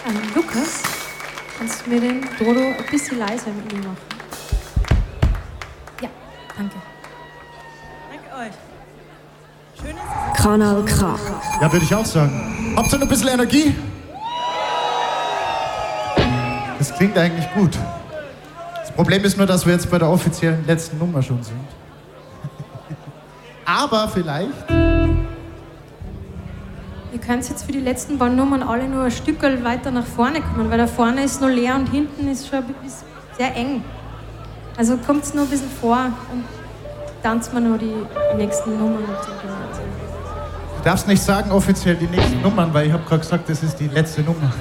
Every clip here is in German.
Lukas, kannst du mir den Dodo ein bisschen leiser mit ihm machen? Ja, danke. Danke euch. Schönes Kanal K. Ja, würde ich auch sagen. Habt ihr noch ein bisschen Energie? Das klingt eigentlich gut. Das Problem ist nur, dass wir jetzt bei der offiziellen letzten Nummer schon sind. Aber vielleicht... Ihr könnt jetzt für die letzten paar Nummern alle nur ein Stück weiter nach vorne kommen, weil da vorne ist noch leer und hinten ist schon sehr eng. Also kommt nur ein bisschen vor und tanzt man noch die nächsten Nummern. Du darfst nicht sagen offiziell die nächsten Nummern, weil ich habe gerade gesagt, das ist die letzte Nummer.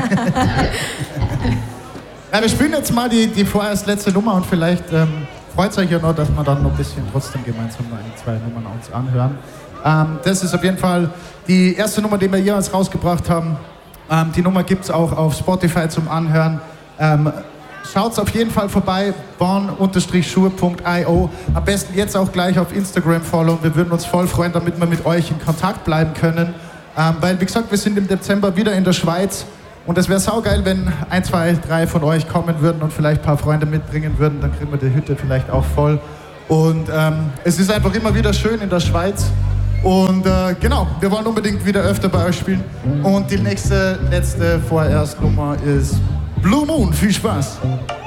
Ja, wir spielen jetzt mal die vorerst letzte Nummer und vielleicht freut es euch ja noch, dass wir dann noch ein bisschen trotzdem gemeinsam eine, zwei Nummern uns anhören. Das ist auf jeden Fall die erste Nummer, die wir jeweils rausgebracht haben. Die Nummer gibt es auch auf Spotify zum Anhören. Schaut auf jeden Fall vorbei, born-schuhe.io. Am besten jetzt auch gleich auf Instagram followen. Wir würden uns voll freuen, damit wir mit euch in Kontakt bleiben können. Weil, wie gesagt, wir sind im Dezember wieder in der Schweiz. Und es wäre saugeil, wenn 1, 2, 3 von euch kommen würden und vielleicht ein paar Freunde mitbringen würden. Dann kriegen wir die Hütte vielleicht auch voll. Und es ist einfach immer wieder schön in der Schweiz. Und genau, wir wollen unbedingt wieder öfter bei euch spielen. Und die letzte vorerst Nummer ist Blue Moon. Viel Spaß!